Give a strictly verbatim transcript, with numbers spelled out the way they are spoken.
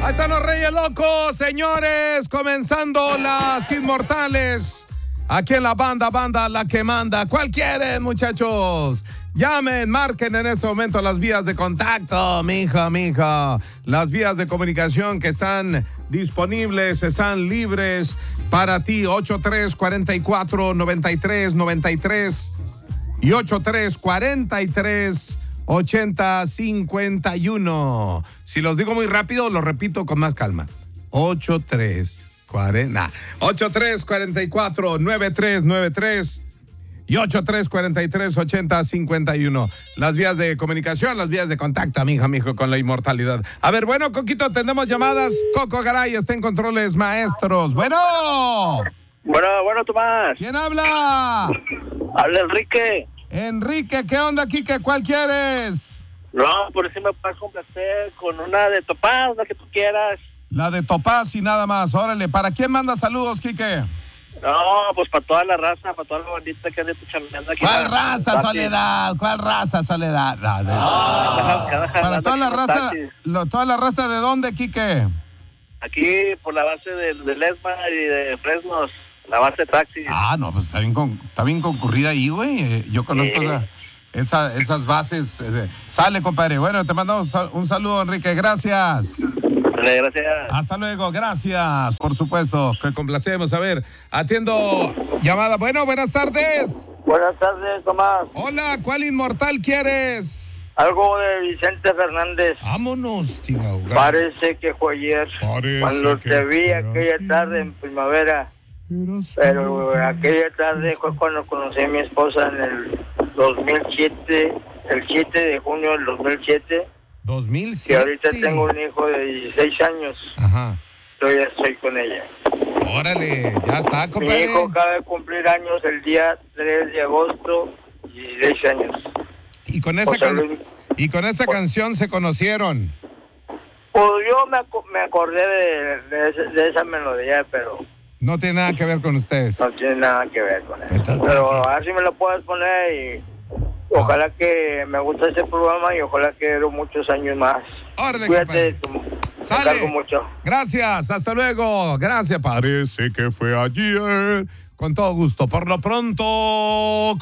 Ahí están los Reyes Locos, señores, comenzando las Inmortales. Aquí en la banda, banda, la que manda. ¿Cuál quieren, muchachos? Llamen, marquen en este momento las vías de contacto, mija, mija. Las vías de comunicación que están disponibles, están libres para ti. ocho tres cuatro cuatro, nueve tres nueve tres y ocho tres cuatro tres ochenta cincuenta y uno. Si los digo muy rápido, lo repito con más calma. ocho tres cuarenta, ocho tres cuatro cuatro, nueve tres nueve tres y ocho tres cuatro tres ochenta cincuenta y uno. Las vías de comunicación, las vías de contacto, mija, mijo, con la inmortalidad. A ver, bueno, Coquito, tenemos llamadas. Coco Garay está en controles maestros. Bueno. Bueno, bueno, Tomás. ¿Quién habla? Habla Enrique. Enrique, ¿qué onda, Quique? ¿Cuál quieres? No, por eso me puedes complacer con una de Topaz, la que tú quieras. La de Topaz y nada más. Órale, ¿para quién manda saludos, Quique? No, pues para toda la raza, para toda la bandita que ande chambeando aquí. ¿Cuál raza, taxi. Soledad? ¿Cuál raza, Soledad? No, de... Ah, para toda la raza, taxi. lo, ¿toda la raza de dónde, Quique? Aquí por la base de, de Lesma y de Fresnos, la base de taxi. Ah, no, pues está bien, con, está bien concurrida ahí, güey. Eh, yo conozco Sí. esa, esa, esas bases. Eh, sale, compadre. Bueno, te mandamos un saludo, Enrique. Gracias. Dale, gracias. Hasta luego, gracias, por supuesto, que complacemos. A ver, atiendo llamada. Bueno, buenas tardes. Buenas tardes, Tomás. Hola, ¿cuál inmortal quieres? Algo de Vicente Fernández. Vámonos, chingado. Parece que fue ayer, Parece cuando que te vi fue aquella ayer. tarde en primavera. Pero aquella tarde fue cuando conocí a mi esposa en el dos mil siete, el siete de junio del dos mil siete. dos mil Y siete. ahorita tengo un hijo de dieciséis años. Ajá. Yo ya estoy con ella. Órale, ya está, Mi compadre. hijo acaba de cumplir años el día tres de agosto, dieciséis años. Y con esa, José can- Luis. y con esa canción se conocieron. Pues yo me, aco- me acordé de, de, ese- de esa melodía, pero No tiene nada que ver con ustedes. no tiene nada que ver con eso. Entonces, Pero ¿para qué? a ver si me lo puedes poner y ojalá que me guste este programa y ojalá que dure muchos años más. Órale, Cuídate, compadre. te Sale. encargo mucho. Gracias, hasta luego. Gracias, parece que fue ayer. Con todo gusto. Por lo pronto...